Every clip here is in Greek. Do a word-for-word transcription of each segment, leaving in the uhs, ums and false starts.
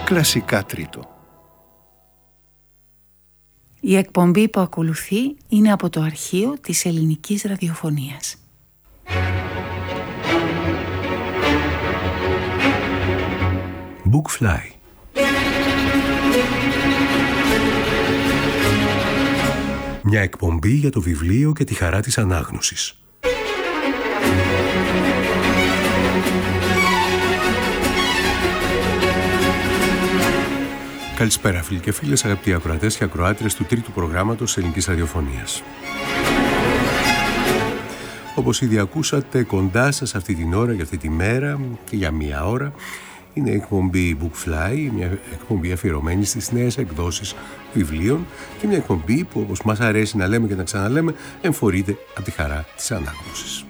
Κλασικά τρίτο. Η εκπομπή που ακολουθεί είναι από το αρχείο της ελληνικής ραδιοφωνίας. Bookfly. Μια εκπομπή για το βιβλίο και τη χαρά της ανάγνωσης. Καλησπέρα φίλοι και φίλες, αγαπητοί ακροατές και ακροάτρες του τρίτου προγράμματος ελληνικής ραδιοφωνίας. Όπως ήδη ακούσατε, κοντά σας αυτή την ώρα, για αυτή τη μέρα και για μία ώρα, είναι η εκπομπή Bookfly, μια εκπομπή αφιερωμένη στις νέες εκδόσεις βιβλίων και μια εκπομπή που, όπως μας αρέσει να λέμε και να ξαναλέμε, εμφορείται από τη χαρά της ανάγνωσης.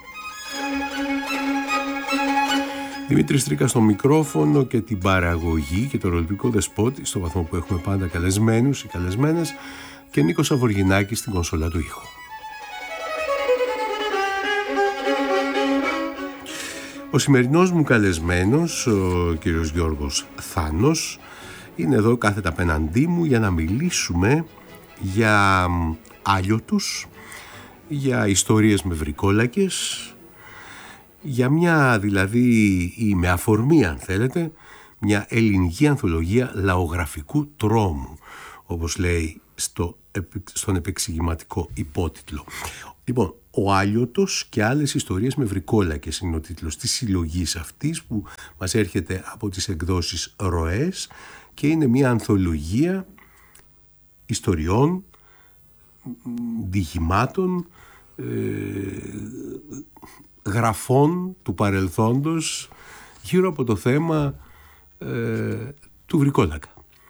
Δημήτρης Τρίκας στο μικρόφωνο και την παραγωγή και το ρολιτικό δεσπότη, στο βαθμό που έχουμε πάντα καλεσμένους ή καλεσμένες, και Νίκος Αβοργινάκης στην κονσόλα του ήχου. Ο σημερινός μου καλεσμένος, ο κύριος Γιώργος Θάνος, είναι εδώ κάθετα απέναντί μου για να μιλήσουμε για άλιωτους, για ιστορίες με βρικόλακες, για μια δηλαδή, ή με αφορμή αν θέλετε, μια ελληνική ανθολογία λαογραφικού τρόμου, όπως λέει στο, στον επεξηγηματικό υπότιτλο. Λοιπόν, ο Άλιωτος και άλλες ιστορίες με βρικόλακες είναι ο τίτλος της συλλογής αυτής, που μας έρχεται από τις εκδόσεις Ροές και είναι μια ανθολογία ιστοριών, διηγημάτων, ε, γραφών του παρελθόντος γύρω από το θέμα ε, του βρικόλακα.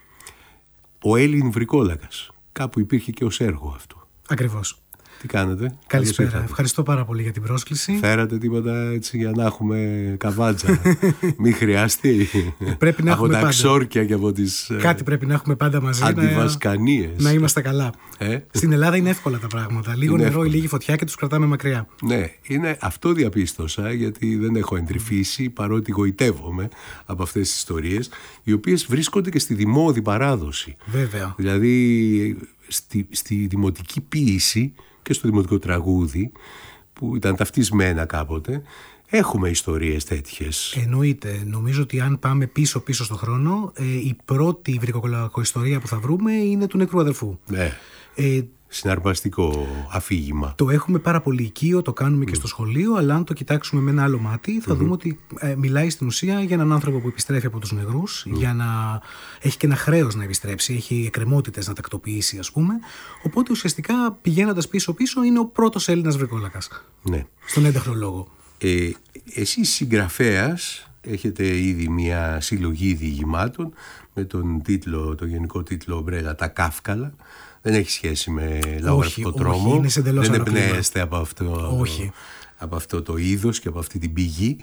Ο Έλλην βρικόλακας. Κάπου υπήρχε και ως έργο αυτό. Ακριβώς. Τι κάνετε? Καλησπέρα. Ευχαριστώ πάρα πολύ για την πρόσκληση. Φέρατε τίποτα έτσι για να έχουμε καβάτζα? Μην χρειαστεί. Πρέπει να από έχουμε τα πάντα. Ξόρκια και από τις κάτι πρέπει να έχουμε πάντα μαζί. αντιβασκανίες. Να, να είμαστε καλά. Ε? Στην Ελλάδα είναι εύκολα τα πράγματα. Λίγο είναι νερό εύκολα. ή λίγη φωτιά και τους κρατάμε μακριά. Ναι, είναι, αυτό διαπίστωσα, γιατί δεν έχω εντρυφήσει, παρότι γοητεύομαι από αυτές τις ιστορίες, οι οποίες βρίσκονται και στη δημόδη παράδοση. Βέβαια. Δηλαδή στη, στη δημοτική ποίηση και στο δημοτικό τραγούδι, που ήταν ταυτισμένα κάποτε, έχουμε ιστορίες τέτοιες. Εννοείται. Νομίζω ότι αν πάμε πίσω-πίσω στον χρόνο, ε, η πρώτη βρικολακοϊστορία που θα βρούμε είναι του νεκρού αδερφού. Ναι. Ε, Συναρπαστικό αφήγημα. Το έχουμε πάρα πολύ οικείο, το κάνουμε mm. και στο σχολείο, αλλά αν το κοιτάξουμε με ένα άλλο μάτι, θα mm-hmm. δούμε ότι ε, μιλάει στην ουσία για έναν άνθρωπο που επιστρέφει από τους νεκρούς, mm. για να έχει και ένα χρέος να επιστρέψει, έχει εκκρεμότητες να τακτοποιήσει, ας πούμε. Οπότε ουσιαστικά πηγαίνοντας πίσω-πίσω είναι ο πρώτος Έλληνας βρικόλακας. Ναι. Στον έντεχνο λόγο. Ε, εσείς συγγραφέας έχετε ήδη μια συλλογή διηγημάτων με τον τίτλο, το γενικό τίτλο Ομπρέλα, τα Κάφκαλα. Δεν έχει σχέση με λαογραφικό τρόμο. Όχι, είναι σε εντελώς δεν άλλο κλίμα. εμπνέεστε από αυτό, όχι. από αυτό το είδος και από αυτή την πηγή.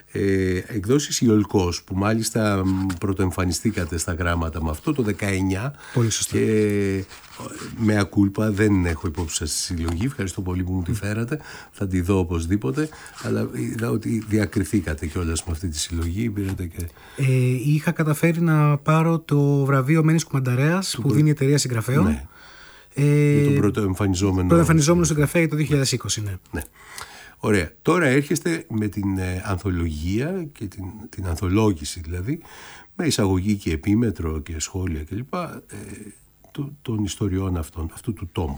Ε, εκδόσεις Ιολκός, που μάλιστα πρωτοεμφανιστήκατε στα γράμματα με αυτό το δεκαεννιά. Πολύ σωστά. Και με ακούλπα δεν έχω υπόψη σας στη συλλογή. Ευχαριστώ πολύ που μου τη φέρατε. Θα τη δω οπωσδήποτε. Αλλά είδα ότι διακριθήκατε κιόλας με αυτή τη συλλογή. Πήρατε και... ε, είχα καταφέρει να πάρω το βραβείο Μένης Κουμανταρέας που προ... δίνει η εταιρεία συγγραφέων. Ναι. Ε, για τον πρωτοεμφανιζόμενο. Πρωτοεμφανιζόμενο συγγραφέα για το δύο χιλιάδες είκοσι, ναι. ναι. Ωραία. Τώρα έρχεστε με την ε, ανθολογία και την, την ανθολόγηση δηλαδή, με εισαγωγή και επίμετρο και σχόλια κλπ. Ε, το, των ιστοριών αυτών, αυτού του τόμου.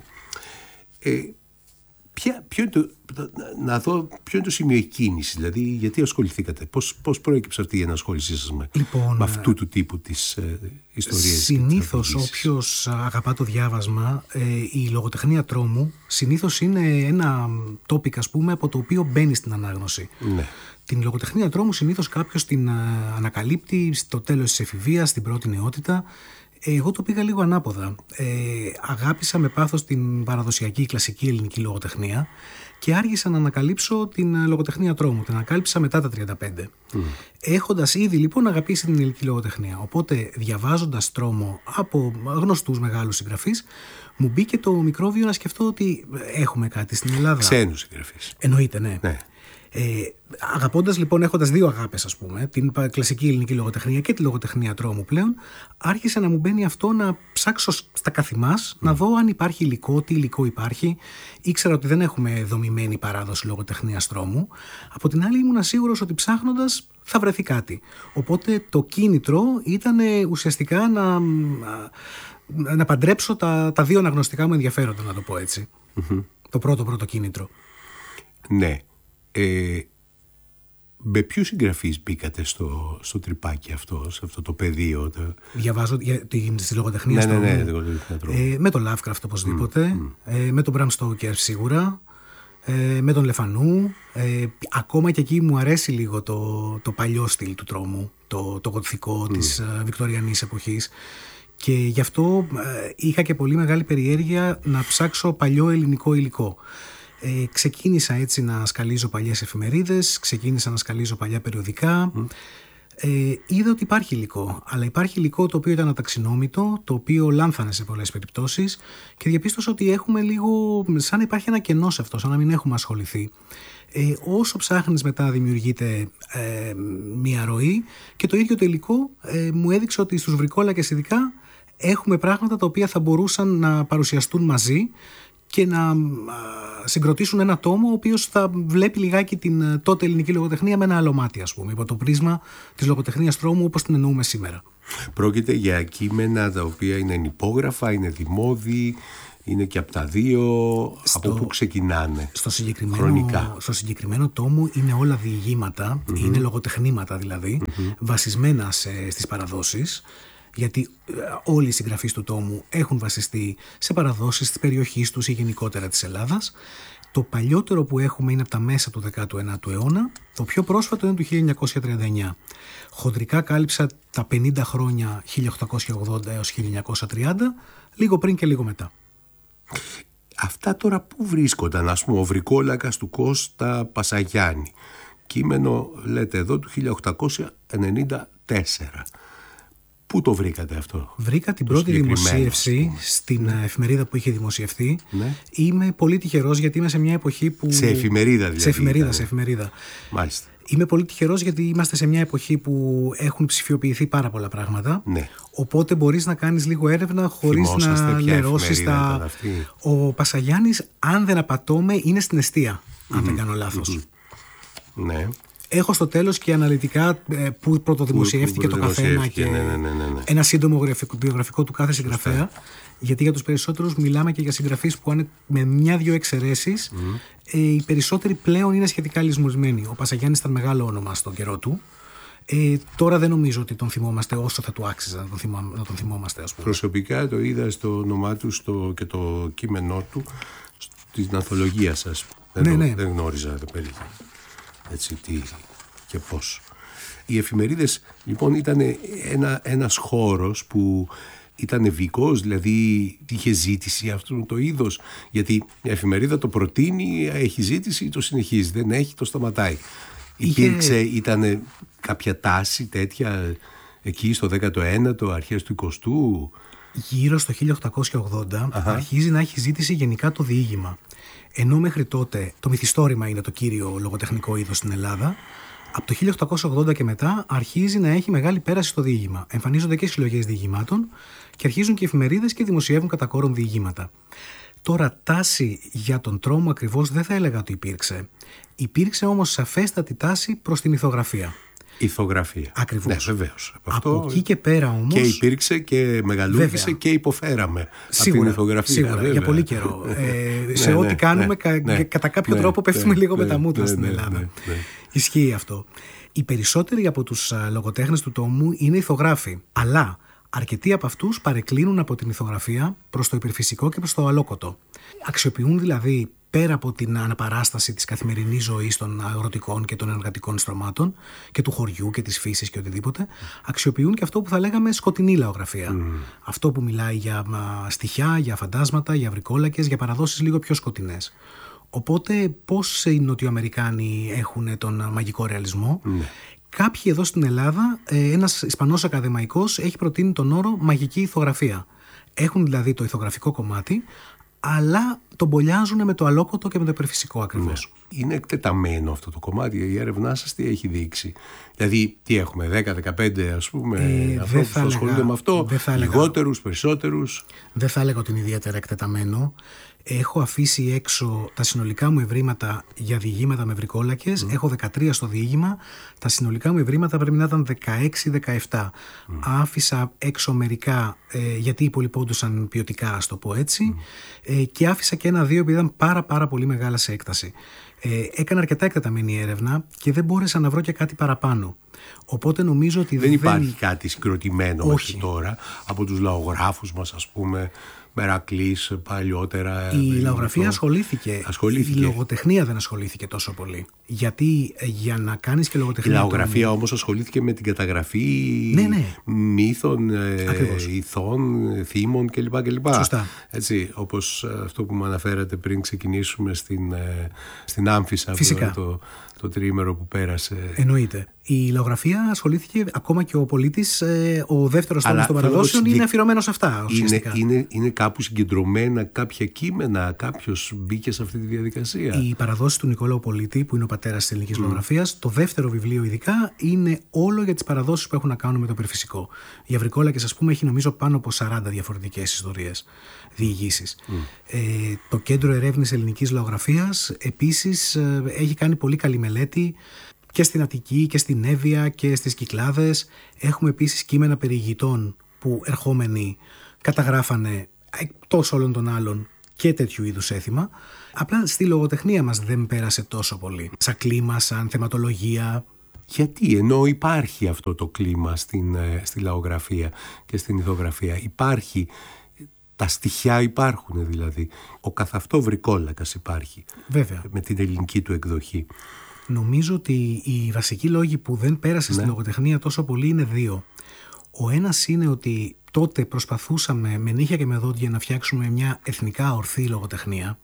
Ε, ποια, ποιο είναι το, να δω ποιο είναι το σημείο εκκίνησης, δηλαδή γιατί ασχοληθήκατε, πώς, πώς προέκυψε αυτή η ενασχόλησή σας με, λοιπόν, με αυτού του τύπου της ε, ιστορίας? Συνήθως όποιος αγαπά το διάβασμα, ε, η λογοτεχνία τρόμου συνήθως είναι ένα topic, ας πούμε, από το οποίο μπαίνει στην ανάγνωση. Ναι. Την λογοτεχνία τρόμου συνήθως κάποιος την α, ανακαλύπτει στο τέλος της εφηβείας, στην πρώτη νεότητα. Εγώ το πήγα λίγο ανάποδα. Ε, αγάπησα με πάθος την παραδοσιακή κλασική ελληνική λογοτεχνία και άργησα να ανακαλύψω την λογοτεχνία τρόμου. Την ανακάλυψα μετά τα τριάντα πέντε. Mm. Έχοντας ήδη λοιπόν αγαπήσει την ελληνική λογοτεχνία. Οπότε διαβάζοντας τρόμο από γνωστούς μεγάλους συγγραφείς, μου μπήκε το μικρόβιο να σκεφτώ ότι έχουμε κάτι στην Ελλάδα. Ξένους συγγραφείς. Εννοείται, ναι. ναι. Ε, αγαπώντας λοιπόν, έχοντας δύο αγάπες, ας πούμε, την κλασική ελληνική λογοτεχνία και τη λογοτεχνία τρόμου πλέον, άρχισε να μου μπαίνει αυτό να ψάξω στα καθημάς, mm. να δω αν υπάρχει υλικό, τι υλικό υπάρχει. Ήξερα ότι δεν έχουμε δομημένη παράδοση λογοτεχνίας τρόμου. Από την άλλη, ήμουν σίγουρος ότι ψάχνοντας θα βρεθεί κάτι. Οπότε το κίνητρο ήταν ουσιαστικά να, να παντρέψω τα, τα δύο αναγνωστικά μου ενδιαφέροντα, να το πω έτσι. Mm-hmm. Το πρώτο πρώτο κίνητρο. Ναι. Ε, με ποιους συγγραφείς μπήκατε στο, στο τρυπάκι αυτό, σε αυτό το πεδίο? Το... Διαβάζω για, τη λογοτεχνία. Ναι, ναι, ναι, ναι, ε, με τον Lovecraft οπωσδήποτε, mm, mm. Ε, με τον Bram Stoker σίγουρα, ε, με τον Λεφανού. Ε, ακόμα και εκεί μου αρέσει λίγο το, το παλιό στυλ του τρόμου, το, το γοτθικό mm. της uh, βικτωριανής εποχής. Και γι' αυτό ε, είχα και πολύ μεγάλη περιέργεια να ψάξω παλιό ελληνικό υλικό. Ε, ξεκίνησα έτσι να σκαλίζω παλιές εφημερίδες, ξεκίνησα να σκαλίζω παλιά περιοδικά. Mm. Ε, είδα ότι υπάρχει υλικό, αλλά υπάρχει υλικό το οποίο ήταν αταξινόμητο, το οποίο λάνθανε σε πολλές περιπτώσεις και διαπίστωσα ότι έχουμε λίγο, σαν να υπάρχει ένα κενό σε αυτό, σαν να μην έχουμε ασχοληθεί. Ε, όσο ψάχνεις μετά δημιουργείται ε, μία ροή και το ίδιο το υλικό ε, μου έδειξε ότι στους βρικόλακες ειδικά έχουμε πράγματα τα οποία θα μπορούσαν να παρουσιαστούν μαζί και να συγκροτήσουν ένα τόμο ο οποίος θα βλέπει λιγάκι την τότε ελληνική λογοτεχνία με ένα άλλο μάτι, ας πούμε, υπό το πρίσμα της λογοτεχνίας τρόμου όπως την εννοούμε σήμερα. Πρόκειται για κείμενα τα οποία είναι υπόγραφα, είναι δημόδι, είναι και από τα δύο. Στο, από πού ξεκινάνε στο συγκεκριμένο, χρονικά? Στο συγκεκριμένο τόμο είναι όλα διηγήματα, mm-hmm. είναι λογοτεχνήματα δηλαδή, mm-hmm. βασισμένα σε, στις παραδόσεις. Γιατί όλοι οι συγγραφείς του τόμου έχουν βασιστεί σε παραδόσεις της περιοχής τους ή γενικότερα της Ελλάδας. Το παλιότερο που έχουμε είναι από τα μέσα του δέκατου ένατου αιώνα. Το πιο πρόσφατο είναι του χίλια εννιακόσια τριάντα εννιά. Χοντρικά κάλυψα τα πενήντα χρόνια χίλια οκτακόσια ογδόντα έως χίλια εννιακόσια τριάντα, λίγο πριν και λίγο μετά. Αυτά τώρα πού βρίσκονταν? Ας πούμε, ο Βρικόλακας του Κώστα Πασαγιάννη. Κείμενο, λέτε εδώ, του χίλια οκτακόσια ενενήντα τέσσερα. Πού το βρήκατε αυτό? Βρήκα την πρώτη δημοσίευση στην ναι. εφημερίδα που είχε δημοσιευθεί. Ναι. Είμαι πολύ τυχερός γιατί είμαι σε μια εποχή που... Σε εφημερίδα δηλαδή. Σε εφημερίδα, ήταν. σε εφημερίδα. Μάλιστα. Είμαι πολύ τυχερός γιατί είμαστε σε μια εποχή που έχουν ψηφιοποιηθεί πάρα πολλά πράγματα. Ναι. Οπότε μπορείς να κάνεις λίγο έρευνα χωρίς να λερώσεις τα... Ο Πασαγιάννης, αν δεν απατώμε, είναι στην Εστία, αν mm-hmm. δεν κάνω λάθος. Mm-hmm. Ναι. Έχω στο τέλος και αναλυτικά που πρωτοδημοσιεύτηκε το καθένα και ναι, ναι, ναι, ναι. ένα σύντομο βιογραφικό του κάθε συγγραφέα. Γιατί για τους περισσότερους μιλάμε και για συγγραφείς που αν, με μια-δυο εξαιρέσεις mm. ε, οι περισσότεροι πλέον είναι σχετικά λησμονισμένοι. Ο Πασαγιάννης ήταν μεγάλο όνομα στον καιρό του. Ε, τώρα δεν νομίζω ότι τον θυμόμαστε όσο θα του άξιζε να τον, θυμά, να τον θυμόμαστε, ας πούμε. Προσωπικά το είδα στο όνομά του στο, και το κείμενό του στην ανθολογία σας. Δεν, ναι, το, ναι. δεν γνώριζα το περί. Έτσι, τι και πώς. Οι εφημερίδες λοιπόν ήταν ένα, ένας χώρος που ήταν ευικός, δηλαδή είχε ζήτηση αυτού το είδος, γιατί η εφημερίδα το προτείνει, έχει ζήτηση, το συνεχίζει, δεν έχει, το σταματάει. Είχε... Υπήρξε, ήταν κάποια τάση τέτοια εκεί στο δέκατο ένατο, αρχές του εικοστού? Γύρω στο χίλια οκτακόσια ογδόντα Αχα. αρχίζει να έχει ζήτηση γενικά το διήγημα. Ενώ μέχρι τότε το μυθιστόρημα είναι το κύριο λογοτεχνικό είδος στην Ελλάδα, από το χίλια οκτακόσια ογδόντα και μετά αρχίζει να έχει μεγάλη πέραση στο διήγημα. Εμφανίζονται και συλλογές διηγημάτων και αρχίζουν και οι εφημερίδες και δημοσιεύουν κατά κόρον διηγήματα. Τώρα, τάση για τον τρόμο ακριβώς δεν θα έλεγα ότι υπήρξε. Υπήρξε όμως σαφέστατη τάση προς την ηθογραφία. Ηθογραφία. Ακριβώς. Ναι, βεβαίως. Από, από αυτό... εκεί και πέρα όμως. Και υπήρξε και μεγαλούργησε βέβαια. Και υποφέραμε. Σίγουρα. Από την ηθογραφία. Σίγουρα, βέβαια. Για πολύ καιρό. ε, ναι, σε ναι, ό,τι ναι, κάνουμε, κα, ναι, κατά κάποιο ναι, τρόπο πέφτουμε ναι, λίγο ναι, με τα μούτρα ναι, στην ναι, Ελλάδα. Ναι, ναι. Ισχύει αυτό. Οι περισσότεροι από τους λογοτέχνες του τόμου είναι ηθογράφοι. Αλλά αρκετοί από αυτούς παρεκκλίνουν από την ηθογραφία προς το υπερφυσικό και προς το αλόκοτο. Αξιοποιούν δηλαδή, πέρα από την αναπαράσταση της καθημερινής ζωής των αγροτικών και των εργατικών στρωμάτων και του χωριού και της φύσης και οτιδήποτε, αξιοποιούν και αυτό που θα λέγαμε σκοτεινή λαογραφία. Mm. Αυτό που μιλάει για στοιχιά, για φαντάσματα, για βρικόλακες, για παραδόσεις λίγο πιο σκοτεινές. Οπότε πώς οι Νοτιοαμερικάνοι έχουν τον μαγικό ρεαλισμό? Mm. Κάποιοι εδώ στην Ελλάδα, ένας Ισπανός ακαδημαϊκός έχει προτείνει τον όρο μαγική ηθογραφία. Έχουν δηλαδή το ηθογραφικό κομμάτι, αλλά τον μπολιάζουν με το αλόκοτο και με το υπερφυσικό ακριβώς. Ναι. Είναι εκτεταμένο αυτό το κομμάτι. Η έρευνά σας τι έχει δείξει? Δηλαδή, τι έχουμε, δέκα δεκαπέντε ας πούμε, ε, ανθρώπους που ασχολούνται με αυτό, λιγότερους, περισσότερους? Δεν θα έλεγα ότι είναι ιδιαίτερα εκτεταμένο. Έχω αφήσει έξω τα συνολικά μου ευρήματα για διηγήματα με βρικόλακες. Mm. Έχω δεκατρία στο διήγημα. Τα συνολικά μου ευρήματα πρέπει να ήταν δεκαέξι δεκαεπτά. Mm. Άφησα έξω μερικά ε, γιατί υπολοιπόντουσαν ποιοτικά, ας το πω έτσι. Mm. Ε, και άφησα και ένα-δύο επειδή ήταν πάρα, πάρα πολύ μεγάλα σε έκταση. Ε, έκανα αρκετά εκτεταμένη έρευνα και δεν μπόρεσα να βρω και κάτι παραπάνω. Οπότε νομίζω ότι δεν, δεν υπάρχει κάτι συγκροτημένο μέχρι τώρα από τους λαογράφους μας, ας πούμε, Μερακλής παλιότερα. Η λαογραφία ασχολήθηκε. ασχολήθηκε. Η λογοτεχνία δεν ασχολήθηκε τόσο πολύ. Γιατί για να κάνεις και λογοτεχνία. Η λαογραφία τον... όμως ασχολήθηκε με την καταγραφή ναι, ναι. μύθων, ε, ηθών, θύμων κλπ. κλπ. Σωστά. Έτσι, όπως αυτό που μου αναφέρατε πριν ξεκινήσουμε στην, ε, στην Άμφισσα. Φυσικά. Το, το τριήμερο που πέρασε. Εννοείται. Η λαογραφία ασχολήθηκε, ακόμα και ο πολίτης, ε, ο δεύτερος τόμος των παραδόσεων είναι αφιερωμένος σε αυτά. Είναι, είναι, είναι κάπου συγκεντρωμένα κάποια κείμενα, κάποιος μπήκε σε αυτή τη διαδικασία. Οι παραδόσεις του Νικόλαου Πολίτη, που είναι ο πατέρας της ελληνικής mm. λαογραφίας, το δεύτερο βιβλίο ειδικά είναι όλο για τις παραδόσεις που έχουν να κάνουν με το υπερφυσικό. Η Αυρικόλακες, ας πούμε, έχει νομίζω πάνω από σαράντα διαφορετικές ιστορίες, διηγήσεις. Mm. Ε, το Κέντρο Ερεύνης Ελληνικής Λαογραφίας επίσης ε, έχει κάνει πολύ καλή μελέτη. Και στην Αττική και στην Εύβοια και στις Κυκλάδες. Έχουμε επίσης κείμενα περιηγητών που ερχόμενοι καταγράφανε εκτός όλων των άλλων και τέτοιου είδους έθιμα. Απλά στη λογοτεχνία μας δεν πέρασε τόσο πολύ. Σαν κλίμα, σαν θεματολογία. Γιατί, ενώ υπάρχει αυτό το κλίμα στην, στη λαογραφία και στην ηθογραφία, υπάρχει, τα στοιχεία υπάρχουν δηλαδή. Ο καθ' αυτό βρικόλακας υπάρχει. Βέβαια. Με την ελληνική του εκδοχή. Νομίζω ότι οι βασικοί λόγοι που δεν πέρασε ναι. στη λογοτεχνία τόσο πολύ είναι δύο. Ο ένας είναι ότι τότε προσπαθούσαμε με νύχια και με δόντια να φτιάξουμε μια εθνικά ορθή λογοτεχνία.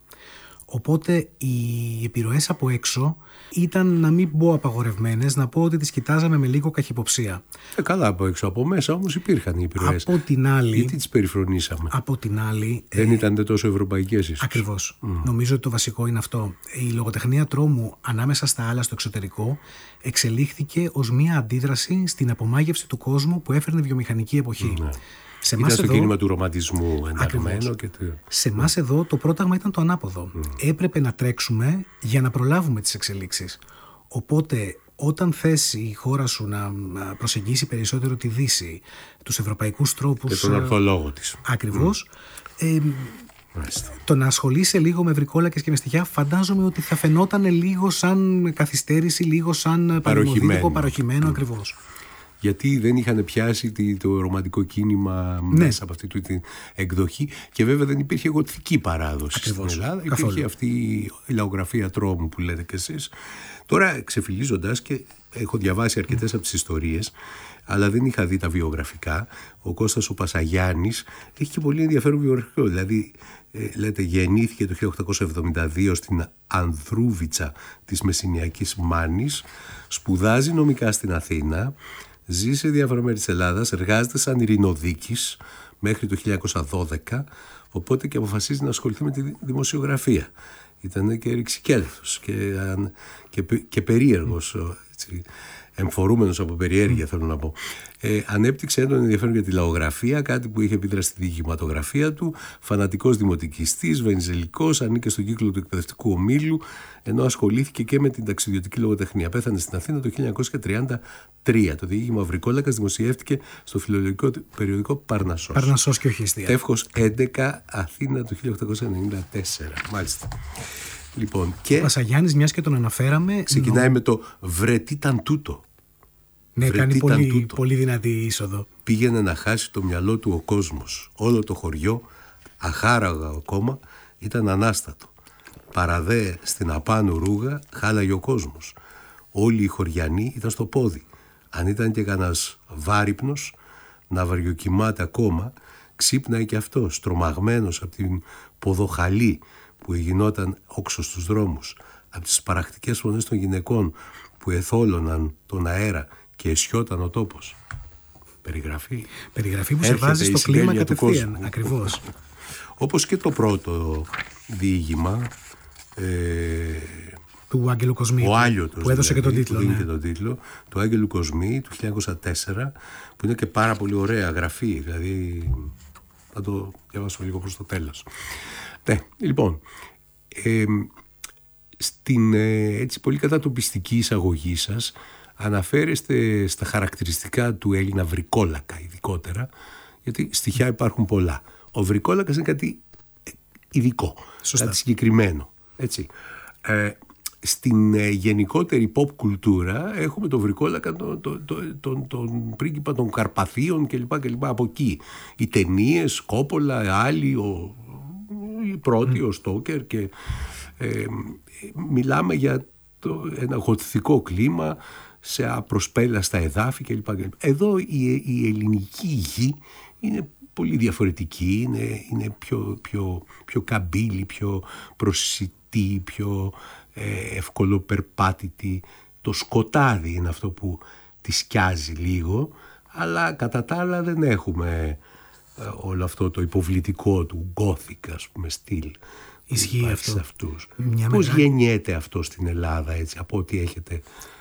Οπότε οι επιρροές από έξω ήταν, να μην πω απαγορευμένες, να πω ότι τις κοιτάζαμε με λίγο καχυποψία. Ε, καλά από έξω. Από μέσα όμως υπήρχαν οι επιρροές. Από την άλλη. Γιατί τις περιφρονήσαμε? Από την άλλη. Δεν ε, ήταν τόσο ευρωπαϊκές ίσως. Ακριβώς. Mm. Νομίζω ότι το βασικό είναι αυτό. Η λογοτεχνία τρόμου ανάμεσα στα άλλα στο εξωτερικό εξελίχθηκε ως μια αντίδραση στην απομάγευση του κόσμου που έφερνε η βιομηχανική εποχή. Mm. Σε ήταν στο εδώ, κίνημα του ρομαντισμού ενταγμένο. Και το... Σε εμάς εδώ το πρόταγμα ήταν το ανάποδο. Mm. Έπρεπε να τρέξουμε για να προλάβουμε τις εξελίξεις. Οπότε όταν θες η χώρα σου να προσεγγίσει περισσότερο τη Δύση, τους ευρωπαϊκούς τρόπους... Και τον ορθολόγο της. Ακριβώς. Mm. Ε, το να ασχολείσαι λίγο με βρικόλακες και με στοιχεία, φαντάζομαι ότι θα φαινόταν λίγο σαν καθυστέρηση, λίγο σαν παροχημένο, παροχημένο mm. ακριβώς. Γιατί δεν είχαν πιάσει το ρομαντικό κίνημα ναι. μέσα από αυτή την εκδοχή και βέβαια δεν υπήρχε γοτθική παράδοση. Ακριβώς. Στην Ελλάδα. Καθόλου. Υπήρχε αυτή η λαογραφία τρόμου που λέτε κι εσείς. Τώρα ξεφυλίζοντας, και έχω διαβάσει αρκετές mm. από τις ιστορίες, αλλά δεν είχα δει τα βιογραφικά, ο Κώστας ο Πασαγιάννης έχει και πολύ ενδιαφέρον βιογραφικό. Δηλαδή ε, λέτε γεννήθηκε το χίλια οκτακόσια εβδομήντα δύο στην Ανδρούβιτσα της Μεσσηνιακής Μάνης, σπουδάζει νομικά στην Αθήνα, ζει σε διάφορα μέρη της Ελλάδας, εργάζεται σαν ειρηνοδίκης μέχρι το χίλια εννιακόσια δώδεκα, οπότε και αποφασίζει να ασχοληθεί με τη δημοσιογραφία. Ήταν και ρηξικέλευθος και, και, και περίεργος, έτσι, εμφορούμενος από περιέργεια, θέλω να πω. Ε, ανέπτυξε έντονο ενδιαφέρον για τη λαογραφία, κάτι που είχε επίδραση στη διηγηματογραφία του. Φανατικός δημοτικιστής, βενιζελικός, ανήκε στον κύκλο του εκπαιδευτικού ομίλου, ενώ ασχολήθηκε και με την ταξιδιωτική λογοτεχνία. Πέθανε στην Αθήνα το χίλια εννιακόσια τριάντα τρία. Το διήγημα Βρικόλακας δημοσιεύτηκε στο φιλολογικό περιοδικό Παρνασσός. Παρνασσός και όχι Ιστία. Τεύχος έντεκα, Αθήνα το χίλια οκτακόσια ενενήντα τέσσερα. Μάλιστα. Λοιπόν, και ο Πασαγιάννης, μιας και τον αναφέραμε, ξεκινάει νο... με το «Βρε τι ήταν τούτο». Ναι, Βρε, κάνει πολύ, τούτο. πολύ δυνατή είσοδο. Πήγαινε να χάσει το μυαλό του ο κόσμος. Όλο το χωριό, αχάραγα ακόμα, ήταν ανάστατο. Παραδέ στην απάνω ρούγα χάλαγε ο κόσμος. Όλοι οι χωριανοί ήταν στο πόδι. Αν ήταν και κανένας βάρυπνος να βαριοκοιμάται ακόμα, ξύπναει και αυτός, τρομαγμένος από την ποδοχαλή που γινόταν όξω στους δρόμους, από τις παρακτικές φωνές των γυναικών που εθόλωναν τον αέρα και αισιόταν ο τόπος. Περιγραφή. Περιγραφή που σε βάζει στο κλίμα κατευθείαν. Ακριβώς. Όπως και το πρώτο διήγημα ε, του Άγγελου Κοσμή, ο Άλιωτος, που έδωσε δηλαδή, και τον τίτλο, που ναι. και τον τίτλο του Άγγελου Κοσμή του χίλια εννιακόσια τέσσερα, που είναι και πάρα πολύ ωραία γραφή, δηλαδή θα το διαβάσω λίγο προς το τέλος. Ναι, λοιπόν, ε, στην έτσι πολύ κατατοπιστική εισαγωγή σας αναφέρεστε στα χαρακτηριστικά του Έλληνα βρικόλακα ειδικότερα, γιατί στοιχεία υπάρχουν πολλά. Ο βρικόλακας είναι κάτι ειδικό, Σωστά. κάτι συγκεκριμένο, έτσι. Ε, στην ε, γενικότερη pop κουλτούρα έχουμε τον βρικόλακα, τον, τον, τον, τον, τον πρίγκιπα των Καρπαθίων κλπ, κλπ. Από εκεί οι ταινίες, Κόπολα, άλλοι, ο, οι πρώτοι, mm. ο Στόκερ, και ε, μιλάμε για το, ένα γοτθικό κλίμα σε απροσπέλαστα εδάφη κλπ. Εδώ η, η ελληνική γη είναι πολύ διαφορετική, είναι, είναι πιο, πιο, πιο καμπύλη, πιο προσιτή, πιο ε, ευκολοπερπάτητη. Το σκοτάδι είναι αυτό που τη σκιάζει λίγο, αλλά κατά τα άλλα δεν έχουμε ε, όλο αυτό το υποβλητικό του Gothic, ας πούμε, στυλ. Ισχύει αυτό. Πώς μεγάλη... γεννιέται αυτό στην Ελλάδα, έτσι, από ό,τι έχετε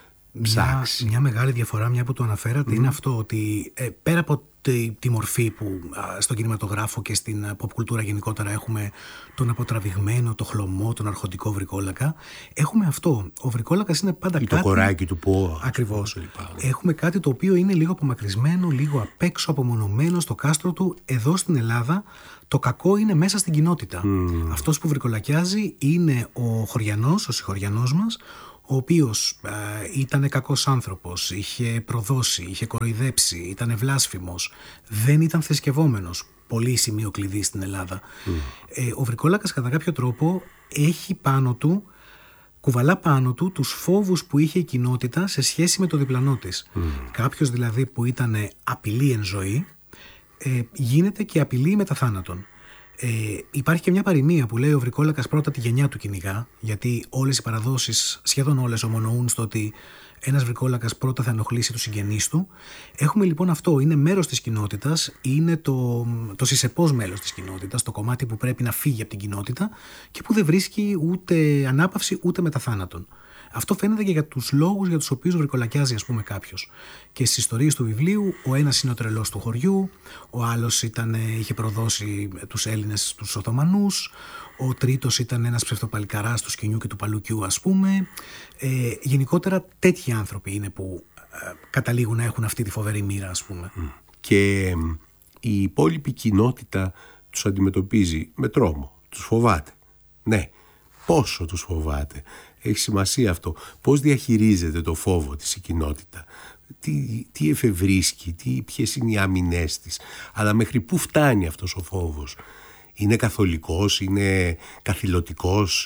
ψάξει? Μια, μια μεγάλη διαφορά, μια που το αναφέρατε, mm. είναι αυτό ότι ε, πέρα από τη, τη μορφή που α, στον κινηματογράφο και στην pop κουλτούρα γενικότερα έχουμε τον αποτραβηγμένο, το χλωμό, τον αρχοντικό βρικόλακα, έχουμε αυτό. Ο βρικόλακας είναι πάντα ή κάτι... το κοράκι του πω. Ακριβώς. Έχουμε κάτι το οποίο είναι λίγο απομακρυσμένο, λίγο απ' έξω, απομονωμένο στο κάστρο του. Εδώ στην Ελλάδα το κακό είναι μέσα στην κοινότητα. Mm. Αυτός που βρικολακιάζει είναι ο χωριανός, ο συγχωριανός μας, ο οποίος ε, ήταν κακός άνθρωπος, είχε προδώσει, είχε κοροϊδέψει, ήταν ευλάσφημος, δεν ήταν θρησκευόμενος. Πολύ σημείο κλειδί στην Ελλάδα. Mm. Ε, ο βρικόλακας κατά κάποιο τρόπο έχει πάνω του, κουβαλά πάνω του τους φόβους που είχε η κοινότητα σε σχέση με το διπλανό της. Mm. Κάποιος δηλαδή που ήταν απειλή εν ζωή, ε, γίνεται και απειλή μετά θάνατον. Ε, υπάρχει και μια παροιμία που λέει ο βρικόλακας πρώτα τη γενιά του κυνηγά, γιατί όλες οι παραδόσεις, σχεδόν όλες, ομονοούν στο ότι ένας βρικόλακας πρώτα θα ενοχλήσει τους συγγενείς του. Έχουμε λοιπόν αυτό, είναι μέρος της κοινότητας, είναι το, το συσσεπώς μέλος της κοινότητας, το κομμάτι που πρέπει να φύγει από την κοινότητα και που δεν βρίσκει ούτε ανάπαυση ούτε μετά θάνατον. Αυτό φαίνεται και για τους λόγους για τους οποίους βρικολακιάζει, ας πούμε, κάποιος. Και στις ιστορίες του βιβλίου, ο ένας είναι ο τρελός του χωριού, ο άλλος ήταν, είχε προδώσει τους Έλληνες τους Οθωμανούς, ο τρίτος ήταν ένας ψευτοπαλικαράς του σκηνιού και του παλουκιού, ας πούμε. Ε, γενικότερα τέτοιοι άνθρωποι είναι που ε, καταλήγουν να έχουν αυτή τη φοβερή μοίρα, ας πούμε. Και ε, η υπόλοιπη κοινότητα τους αντιμετωπίζει με τρόμο, τους φοβάται. Ναι, πόσο τους φοβάται. Έχει σημασία αυτό. Πώς διαχειρίζεται το φόβο της η κοινότητα. Τι, τι εφευρίσκει, τι, ποιες είναι οι άμυνές της. Αλλά μέχρι πού φτάνει αυτός ο φόβος? Είναι καθολικός, είναι καθηλωτικός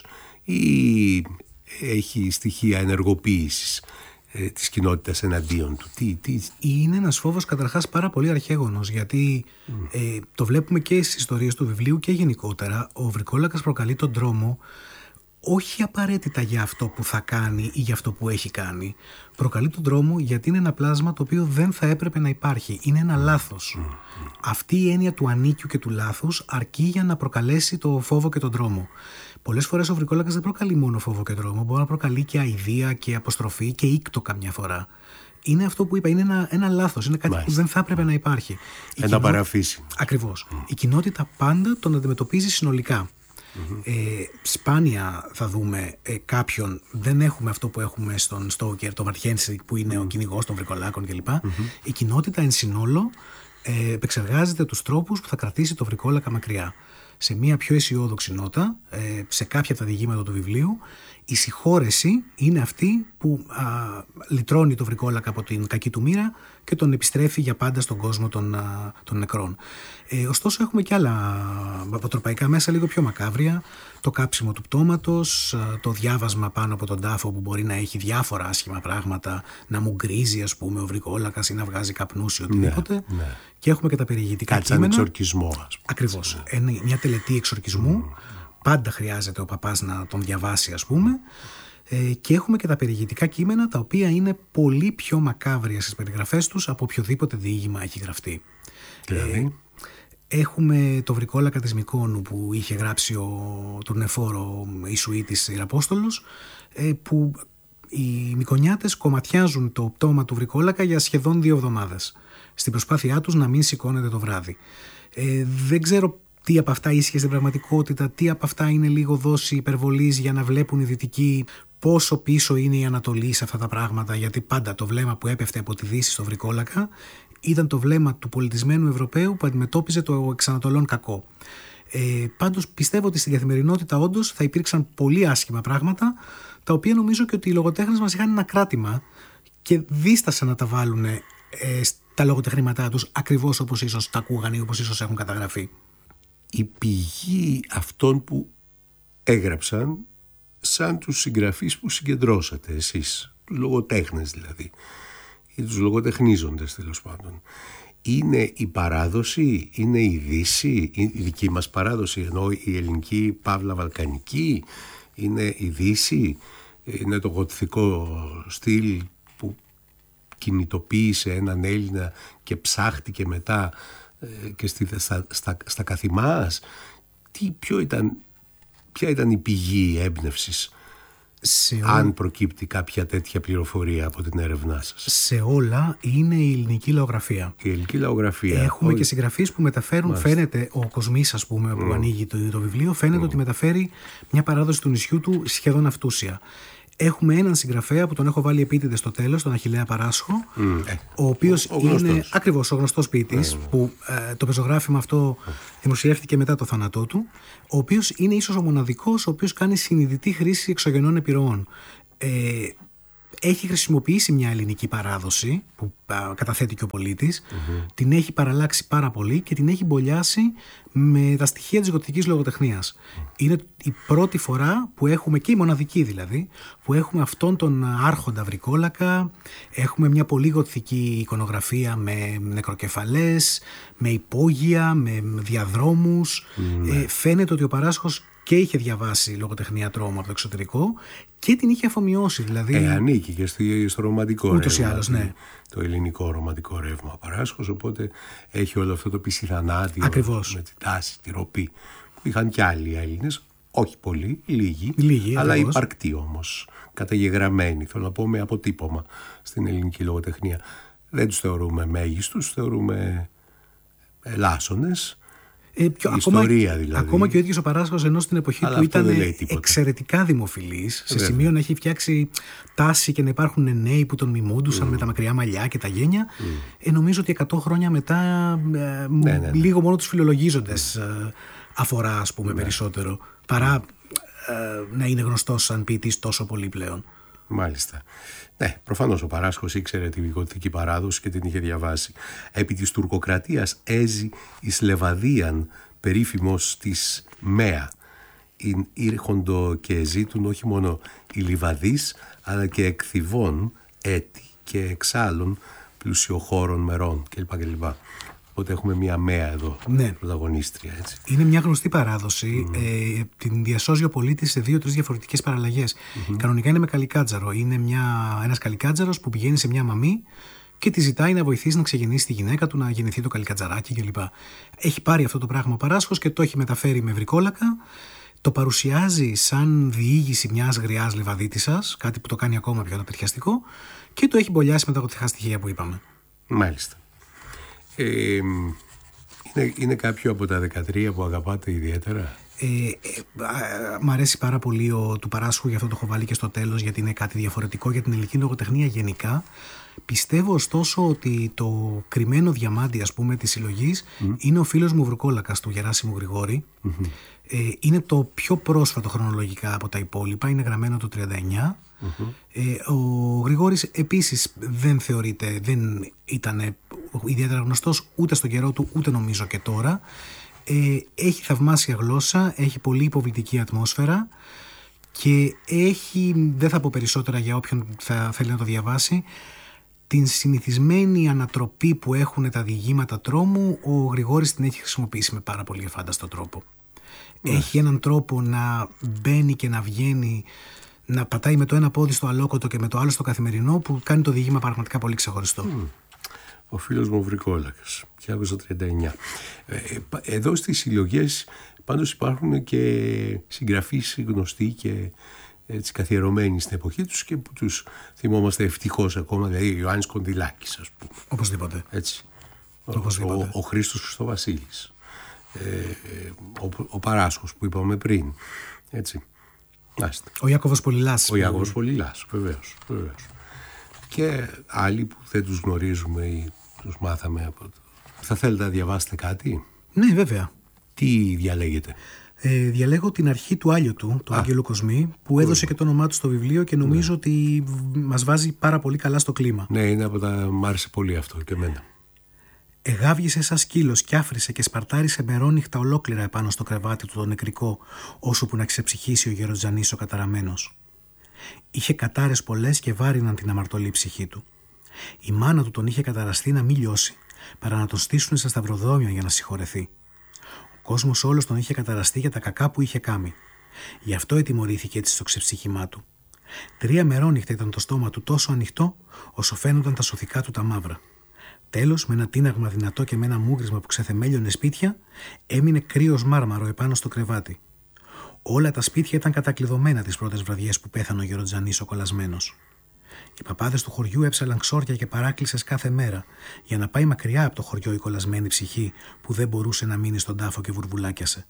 ή έχει στοιχεία ενεργοποίησης ε, της κοινότητας εναντίον του? Τι, τι... Είναι ένας φόβος καταρχάς πάρα πολύ αρχαίγονος, γιατί mm. ε, το βλέπουμε και στις ιστορίες του βιβλίου και γενικότερα. Ο βρικόλακας προκαλεί τον τρόμο όχι απαραίτητα για αυτό που θα κάνει ή για αυτό που έχει κάνει. Προκαλεί τον τρόμο γιατί είναι ένα πλάσμα το οποίο δεν θα έπρεπε να υπάρχει. Είναι ένα λάθος. Mm. Αυτή η έννοια του ανίκιου και του λάθους αρκεί για να προκαλέσει το φόβο και τον τρόμο. Πολλές φορές ο βρικόλακας δεν προκαλεί μόνο φόβο και τρόμο, μπορεί να προκαλεί και αηδία και αποστροφή και ήκτο καμιά φορά. Είναι αυτό που είπα, είναι ένα, ένα λάθος, είναι κάτι Μάλιστα. που δεν θα έπρεπε να υπάρχει. Η ένα κοινό... παραφύσι. Ακριβώς. Mm. Η κοινότητα πάντα τον αντιμετωπίζει συνολικά. Mm-hmm. Ε, σπάνια θα δούμε ε, κάποιον, δεν έχουμε αυτό που έχουμε στον Στόκερ, τον Βαρτχένσικ που είναι mm-hmm. ο κυνηγός των βρικολάκων κλπ. Mm-hmm. Η κοινότητα εν συνόλο ε, επεξεργάζεται τους τρόπους που θα κρατήσει το βρικόλακα μακριά. Σε μια πιο αισιόδοξη νότα, ε, σε κάποια από τα διηγήματα του βιβλίου, η συγχώρεση είναι αυτή που α, λυτρώνει το βρικόλακα από την κακή του μοίρα και τον επιστρέφει για πάντα στον κόσμο των, α, των νεκρών. Ε, ωστόσο έχουμε και άλλα αποτροπαϊκά μέσα λίγο πιο μακάβρια, το κάψιμο του πτώματος, α, το διάβασμα πάνω από τον τάφο που μπορεί να έχει διάφορα άσχημα πράγματα, να μου γκρίζει, ας πούμε, ο βρικόλακας ή να βγάζει καπνούς ή οτιδήποτε. Ναι, ναι. Και έχουμε και τα περιηγητικά Κάτι κείμενα. Σαν εξορκισμό, ας πούμε. Ακριβώς. Mm. Μια τελετή εξορκισμού. Mm. Πάντα χρειάζεται ο παπάς να τον διαβάσει, ας πούμε. Ε, και έχουμε και τα περιηγητικά κείμενα, τα οποία είναι πολύ πιο μακάβρια στις περιγραφές τους από οποιοδήποτε διήγημα έχει γραφτεί. Δηλαδή. Έχουμε το βρικόλακα της Μυκόνου που είχε γράψει ο τουρνεφόρο Ιησουήτης Ιεραπόστολος, που οι Μικονιάτες κομματιάζουν το πτώμα του βρικόλακα για σχεδόν δύο εβδομάδες, στην προσπάθειά τους να μην σηκώνεται το βράδυ. Ε, δεν ξέρω τι από αυτά ίσχυε στην πραγματικότητα, τι από αυτά είναι λίγο δόση υπερβολής για να βλέπουν οι Δυτικοί πόσο πίσω είναι η Ανατολή σε αυτά τα πράγματα, γιατί πάντα το βλέμμα που έπεφτε από τη Δύση στο βρικόλακα ήταν το βλέμμα του πολιτισμένου Ευρωπαίου που αντιμετώπιζε το εξανατολών κακό. Ε, πάντως πιστεύω ότι στην καθημερινότητα όντως θα υπήρξαν πολύ άσχημα πράγματα, τα οποία νομίζω και ότι οι λογοτέχνες μας είχαν ένα κράτημα και δίστασαν να τα βάλουν ε, στα λογοτεχνήματά τους ακριβώς όπως ίσως τα ακούγαν ή όπως ίσως έχουν καταγραφεί. Η πηγή αυτών που έγραψαν, σαν τους συγγραφείς που συγκεντρώσατε εσείς, τους λογοτέχνες δηλαδή, ή τους λογοτεχνίζοντες τέλος πάντων, είναι η παράδοση, είναι η Δύση, η δική μας παράδοση, ενώ η ελληνική παύλα βαλκανική, είναι η Δύση, είναι το γοτθικό στυλ που κινητοποίησε έναν Έλληνα και ψάχτηκε μετά και στη, στα, στα, στα καθημάς. Τι, ποιο ήταν, ποια ήταν η πηγή έμπνευσης, σε αν ό... προκύπτει κάποια τέτοια πληροφορία από την έρευνά σας? Σε όλα είναι η ελληνική λαογραφία. Η ελληνική λαογραφία. Έχουμε Ό... και συγγραφείς που μεταφέρουν, Μάλιστα. φαίνεται, ο Κοσμής ας πούμε που mm. ανοίγει το, το βιβλίο, φαίνεται mm. ότι μεταφέρει μια παράδοση του νησιού του σχεδόν αυτούσια. Έχουμε έναν συγγραφέα που τον έχω βάλει επίτηδες στο τέλος, τον Αχιλλέα Παράσχο, mm. ο οποίος ο, ο είναι ακριβώς ο γνωστός ποιητής, mm. που ε, το πεζογράφημα αυτό mm. δημοσιεύτηκε μετά το θάνατό του, ο οποίος είναι ίσως ο μοναδικός ο οποίος κάνει συνειδητή χρήση εξωγενών επιρροών. Ε, έχει χρησιμοποιήσει μια ελληνική παράδοση που α, καταθέτει και ο πολίτης, mm-hmm. την έχει παραλλάξει πάρα πολύ και την έχει μπολιάσει με τα στοιχεία της γοτθικής λογοτεχνίας. Mm. Είναι η πρώτη φορά που έχουμε, και η μοναδική δηλαδή, που έχουμε αυτόν τον άρχοντα βρικόλακα, έχουμε μια πολύ γοτθική εικονογραφία με νεκροκεφαλές, με υπόγεια, με διαδρόμους. Mm. Ε, φαίνεται ότι ο Παράσχος και είχε διαβάσει λογοτεχνία τρόμου από το εξωτερικό και την είχε αφομοιώσει. Δηλαδή... Ε, ανήκει και στο ρομαντικό ρεύμα. Ούτως ή άλλως, ναι. Το ελληνικό ρομαντικό ρεύμα ο Παράσχος, οπότε έχει όλο αυτό το πισιθανάτιο. Ακριβώς. Με τη τάση, τη ροπή που είχαν και άλλοι Έλληνες. Όχι πολλοί, λίγοι, λίγοι αλλά ακριβώς. υπαρκτοί όμως. Καταγεγραμμένοι, θέλω να πω, με αποτύπωμα στην ελληνική λογοτεχνία. Δεν τους θεωρούμε μέγιστους, θεωρούμε ελάσσονες. Ε, πιο, ιστορία ακόμα, δηλαδή. Ακόμα και ο ίδιος ο Παράσχος, ενώ στην εποχή Αλλά του ήταν εξαιρετικά δημοφιλής, σε σημείο να έχει φτιάξει τάση και να υπάρχουν νέοι που τον μιμούντουσαν mm. με τα μακριά μαλλιά και τα γένια, mm. ε, νομίζω ότι εκατό χρόνια μετά ε, ναι, ναι, ναι. λίγο μόνο τους φιλολογίζοντες mm. ε, αφορά, ας πούμε, mm. περισσότερο, παρά ε, να είναι γνωστός σαν ποιητής τόσο πολύ πλέον. Μάλιστα. Ναι, προφανώς ο Παράσχος ήξερε τη γοτθική παράδοση και την είχε διαβάσει. Επί της τουρκοκρατίας έζη εις Λεβαδίαν, περίφημος της Μέα. Ειν ήρχοντο και ζήτουν όχι μόνο οι Λιβαδείς, αλλά και εκθιβών έτη και εξάλλων πλουσιοχώρων μερών κλπ. κλπ. Οπότε έχουμε μια Μέα εδώ, ναι. πρωταγωνίστρια, έτσι. Είναι μια γνωστή παράδοση. Mm. Ε, την διασώζει ο πολίτης σε δύο-τρεις διαφορετικές παραλλαγές. Mm-hmm. Κανονικά είναι με καλικάτζαρο. Είναι μια, ένας καλικάτζαρος που πηγαίνει σε μια μαμή και τη ζητάει να βοηθήσει να ξεγεννήσει τη γυναίκα του, να γεννηθεί το καλικατζαράκι κλπ. Έχει πάρει αυτό το πράγμα ο Παράσχος και το έχει μεταφέρει με βρικόλακα. Το παρουσιάζει σαν διήγηση μιας γριάς λιβαδίτισσας, κάτι που το κάνει ακόμα πιο αναπεριαστικό, και το έχει μπολιάσει με τα γοτθικά στοιχεία που είπαμε. Μάλιστα. Ε, είναι, είναι κάποιο από τα δεκατρία που αγαπάτε ιδιαίτερα? Ε, ε, μ' αρέσει πάρα πολύ ο του Παράσχου, γι' αυτό το έχω βάλει και στο τέλος, γιατί είναι κάτι διαφορετικό για την ελληνική λογοτεχνία γενικά. Πιστεύω ωστόσο ότι το κρυμμένο διαμάντι, ας πούμε, της συλλογής mm. είναι ο φίλος μου Βρικόλακας του Γεράσιμου Γρηγόρη. Mm-hmm. Ε, είναι το πιο πρόσφατο χρονολογικά από τα υπόλοιπα, είναι γραμμένο το τριάντα εννιά. Mm-hmm. Ε, ο Γρηγόρης επίσης δεν θεωρείται, δεν ήταν ιδιαίτερα γνωστός ούτε στον καιρό του, ούτε νομίζω και τώρα. Ε, έχει θαυμάσια γλώσσα, έχει πολύ υποβλητική ατμόσφαιρα και έχει, δεν θα πω περισσότερα για όποιον θα θέλει να το διαβάσει, την συνηθισμένη ανατροπή που έχουν τα διηγήματα τρόμου. Ο Γρηγόρης την έχει χρησιμοποιήσει με πάρα πολύ εφάνταστο τρόπο. Mm. Έχει έναν τρόπο να μπαίνει και να βγαίνει, να πατάει με το ένα πόδι στο αλόκοτο και με το άλλο στο καθημερινό, που κάνει το διήγημα πραγματικά πολύ ξεχωριστό. Mm. ο φίλος μου ο Βρικόλακας, χίλια εννιακόσια τριάντα εννιά. Εδώ στις συλλογές πάντως υπάρχουν και συγγραφείς γνωστοί και έτσι καθιερωμένοι στην εποχή τους και που τους θυμόμαστε ευτυχώς ακόμα, δηλαδή ο Ιωάννης Κοντιλάκης, ας πούμε. Οπωσδήποτε. Έτσι. Οπωσδήποτε. Ο, ο Χρήστος Χριστοβασίλης, ε, ο, ο Παράσχος που είπαμε πριν, έτσι. Άστε. Ο Ιάκωβος Πολυλάς. Ο Ιάκωβος Πολυλάς, βεβαίως, βεβαίως. Και άλλοι που δεν τους γνωρίζουμε ή τους μάθαμε από το... Θα θέλετε να διαβάσετε κάτι? Ναι, βέβαια. Τι διαλέγετε? Ε, διαλέγω την αρχή του Άλιο του, του Άγγελου Κοσμή, που έδωσε και το όνομά του στο βιβλίο και νομίζω ναι. ότι μας βάζει πάρα πολύ καλά στο κλίμα. Ναι, είναι από τα... μ' άρεσε πολύ αυτό και εμένα. Εγάβγησε σαν σκύλος κι άφησε και σπαρτάρισε μερόνυχτα ολόκληρα επάνω στο κρεβάτι του το νεκρικό, ώσου που να ξεψυχήσει ο Γεροτζανής ο καταραμένος. Είχε κατάρες πολλές και βάριναν την αμαρτωλή ψυχή του. Η μάνα του τον είχε καταραστεί να μην λιώσει, παρά να τον στήσουν στα σταυροδρόμια για να συγχωρεθεί. Ο κόσμος όλος τον είχε καταραστεί για τα κακά που είχε κάνει. Γι' αυτό ετιμωρήθηκε έτσι στο ξεψύχημά του. Τρία μερόνυχτα ήταν το στόμα του τόσο ανοιχτό, όσο φαίνονταν τα σωθικά του τα μαύρα. Τέλος, με ένα τίναγμα δυνατό και με ένα μούγκρισμα που ξεθεμέλιωνε σπίτια, έμεινε κρύος μάρμαρο επάνω στο κρεβάτι. Όλα τα σπίτια ήταν κατακλειδωμένα τις πρώτες βραδιές που πέθανε ο Γεροτζανής ο κολλασμένος. Οι παπάδες του χωριού έψαλαν ξόρια και παράκλησες κάθε μέρα, για να πάει μακριά από το χωριό η κολλασμένη ψυχή που δεν μπορούσε να μείνει στον τάφο και βουρβουλάκιασε.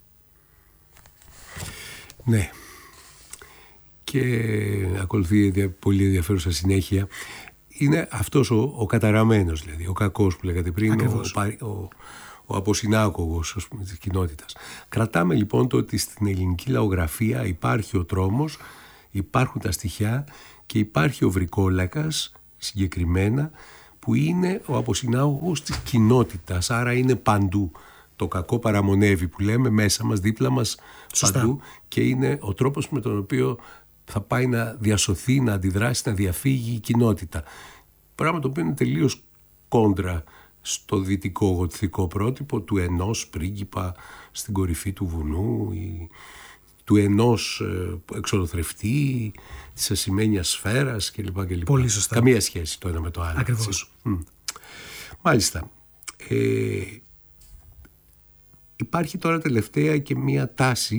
Ναι. Και ακολουθεί πολύ ενδιαφέρουσα συνέχεια. Είναι αυτός ο, ο καταραμένος, δηλαδή, ο κακός που λέγατε πριν, ο, ο, ο, ο αποσυνάκογος, ας πούμε, της κοινότητας. Κρατάμε λοιπόν το ότι στην ελληνική λαογραφία υπάρχει ο τρόμος, υπάρχουν τα στοιχεία και υπάρχει ο Βρικόλακας συγκεκριμένα, που είναι ο αποσυνάγωγος της κοινότητας, άρα είναι παντού. Το κακό παραμονεύει που λέμε μέσα μας, δίπλα μας, Σωστά. παντού, και είναι ο τρόπος με τον οποίο θα πάει να διασωθεί, να αντιδράσει, να διαφύγει η κοινότητα. Πράγμα το οποίο είναι τελείως κόντρα στο δυτικό γοτθικό πρότυπο του ενός πρίγκιπα στην κορυφή του βουνού, ή του ενός εξολοθρευτή, της ασημένιας σφαίρας κλπ. Πολύ σωστά. Καμία σχέση το ένα με το άλλο. Ακριβώς. Mm. Μάλιστα. Ε, υπάρχει τώρα τελευταία και μία τάση,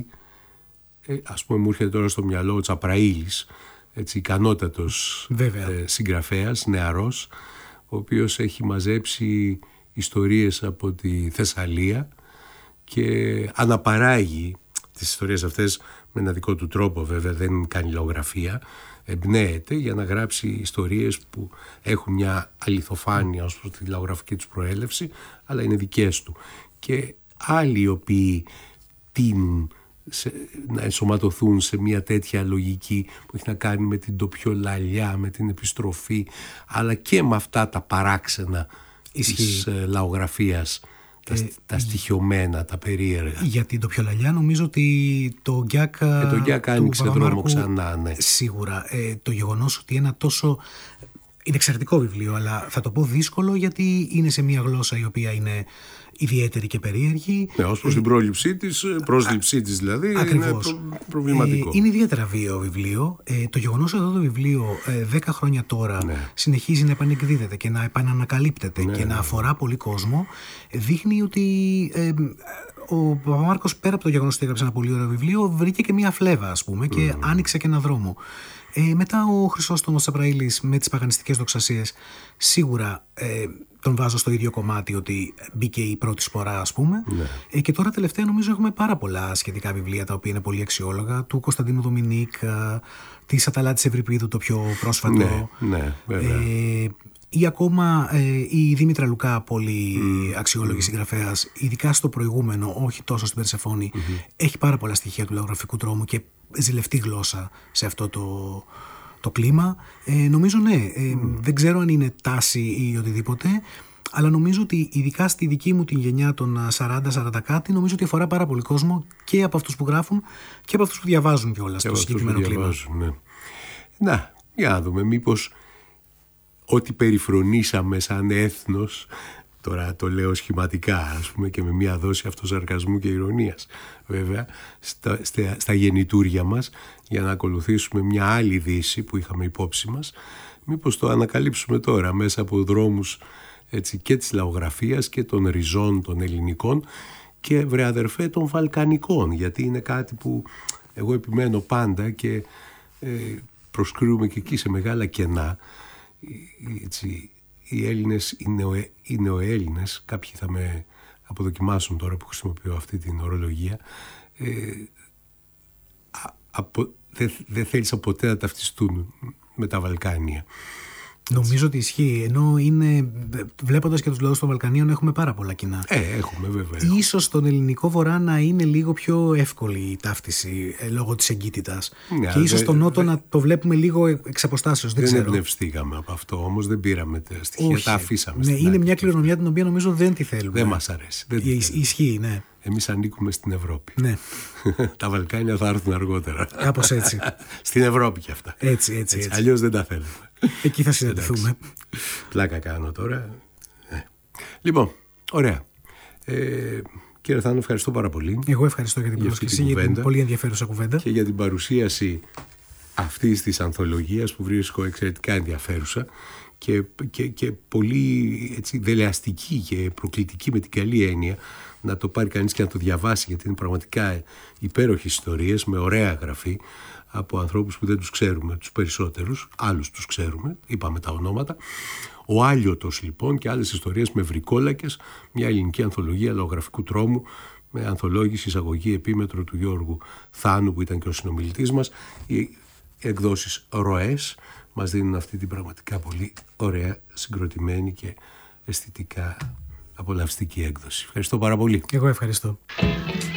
ε, ας πούμε μου έρχεται τώρα στο μυαλό ο Τσαπραήλης, έτσι, ικανότατος ε, συγγραφέας, νεαρός, ο οποίος έχει μαζέψει ιστορίες από τη Θεσσαλία και αναπαράγει τις ιστορίες αυτές με ένα δικό του τρόπο, βέβαια δεν κάνει λαογραφία, εμπνέεται για να γράψει ιστορίες που έχουν μια αληθοφάνεια ως προς τη λαογραφική τους προέλευση, αλλά είναι δικές του. Και άλλοι οι οποίοι τείνουν σε, να ενσωματωθούν σε μια τέτοια λογική που έχει να κάνει με την τοπιολαλιά, με την επιστροφή, αλλά και με αυτά τα παράξενα Ισχύει. της ε, λαογραφίας, τα, ε, τα στοιχειωμένα, τα περίεργα. Για την τοπιολαλιά νομίζω ότι το Γκιάκ ε, το Γκιάκ άνοιξε δρόμο ξανά, ναι. Σίγουρα. Ε, το γεγονός ότι ένα τόσο... Είναι εξαιρετικό βιβλίο, αλλά θα το πω δύσκολο γιατί είναι σε μια γλώσσα η οποία είναι ιδιαίτερη και περίεργη. Ναι, ως προς την πρόληψή της, πρόσληψή της δηλαδή, Ακριβώς. είναι προ, προβληματικό. Ε, είναι ιδιαίτερα βίαιο βιβλίο. Ε, το γεγονός ότι αυτό το βιβλίο ε, δέκα χρόνια τώρα ναι. συνεχίζει να επανεκδίδεται και να επανανακαλύπτεται ναι, και ναι. να αφορά πολύ κόσμο, δείχνει ότι ε, ο Παπαμάρκος, πέρα από το γεγονός ότι έγραψε ένα πολύ ωραίο βιβλίο, βρήκε και μια φλέβα, ας πούμε, και mm. άνοιξε και ένα δρόμο. Ε, μετά ο Χρυσόστομος Τσαπραήλης με τις παγανιστικές δοξασίες, σίγουρα ε, τον βάζω στο ίδιο κομμάτι ότι μπήκε η πρώτη σπορά, ας πούμε. Ναι. Ε, και τώρα τελευταία νομίζω έχουμε πάρα πολλά σχετικά βιβλία τα οποία είναι πολύ αξιόλογα, του Κωνσταντίνου Δομινίκ, ε, της Αταλάτης Ευρυπίδου το πιο πρόσφατο. Ναι, ναι, βέβαια. Ε, ή ακόμα ε, η Δήμητρα Λουκά, πολύ mm. αξιόλογη mm. συγγραφέας, ειδικά στο προηγούμενο, όχι τόσο στην Περσεφόνη, mm-hmm. έχει πάρα πολλά στοιχεία του λαογραφικού τρόμου και ζηλευτή γλώσσα σε αυτό το, το κλίμα. Ε, νομίζω ναι, ε, mm. δεν ξέρω αν είναι τάση ή οτιδήποτε, αλλά νομίζω ότι ειδικά στη δική μου την γενιά των σαράντα σαράντα κάτι, νομίζω ότι αφορά πάρα πολύ κόσμο και από αυτούς που γράφουν και από αυτούς που διαβάζουν κιόλας το συγκεκριμένο κλίμα. Ναι. Να, για να δούμε μήπως ό,τι περιφρονήσαμε σαν έθνος, τώρα το λέω σχηματικά, ας πούμε, και με μια δόση αυτοσαρκασμού και ηρωνίας, βέβαια, στα, στα, στα γεννητούρια μας, για να ακολουθήσουμε μια άλλη δύση που είχαμε υπόψη μας, μήπως το ανακαλύψουμε τώρα μέσα από δρόμους έτσι, και της λαογραφίας και των ριζών των ελληνικών και βρε αδερφέ των βαλκανικών, γιατί είναι κάτι που εγώ επιμένω πάντα και ε, προσκρούμε και εκεί σε μεγάλα κενά. Έτσι, οι Έλληνες, οι, νεο, οι νεοέλληνες, κάποιοι θα με αποδοκιμάσουν τώρα που χρησιμοποιώ αυτή την ορολογία, ε, δεν δε θέλησαν ποτέ να ταυτιστούν με τα Βαλκάνια. Νομίζω ότι ισχύει, ενώ είναι, βλέποντας και τους λαούς των Βαλκανίων, έχουμε πάρα πολλά κοινά. Ε, έχουμε βέβαια. Ίσως στον ελληνικό βορρά να είναι λίγο πιο εύκολη η ταύτιση ε, λόγω της εγκύτητας. Ναι, και ίσως στον νότο δε... να το βλέπουμε λίγο εξ αποστάσεως. Δεν, δεν εμπνευστήκαμε από αυτό, όμως δεν πήραμε τα στοιχεία, όχι, τα αφήσαμε. Ναι, είναι μια κληρονομιά την οποία νομίζω δεν τη θέλουμε. Δεν μας αρέσει. Δεν ισχύει, ναι. Εμείς ανήκουμε στην Ευρώπη. Ναι. Τα Βαλκάνια θα έρθουν αργότερα. Κάπως έτσι. Στην Ευρώπη κι αυτά. Έτσι, έτσι, έτσι. έτσι. Αλλιώς δεν τα θέλουμε. Εκεί θα συναντηθούμε. Πλάκα κάνω τώρα. Ε. Λοιπόν, ωραία. Ε, κύριε Θάνο, ευχαριστώ πάρα πολύ. Εγώ ευχαριστώ για την πρόσκληση, για την πολύ ενδιαφέρουσα κουβέντα. Και για την παρουσίαση αυτής της ανθολογίας που βρίσκω εξαιρετικά ενδιαφέρουσα και, και, και πολύ έτσι, δελεαστική και προκλητική με την καλή έννοια να το πάρει κανείς και να το διαβάσει, γιατί είναι πραγματικά υπέροχες ιστορίες με ωραία γραφή από ανθρώπους που δεν τους ξέρουμε, τους περισσότερους, άλλους τους ξέρουμε, είπαμε τα ονόματα. Ο Άλιωτος λοιπόν και άλλες ιστορίες με βρικόλακες, μια ελληνική ανθολογία λαογραφικού τρόμου με ανθολόγηση εισαγωγή επίμετρο του Γιώργου Θάνου που ήταν και ο συνομιλητής μας. Οι εκδόσεις Ροές μας δίνουν αυτή την πραγματικά πολύ ωραία, συγκροτημένη και αισθητικά απολαυστική έκδοση. Ευχαριστώ πάρα πολύ. Εγώ ευχαριστώ.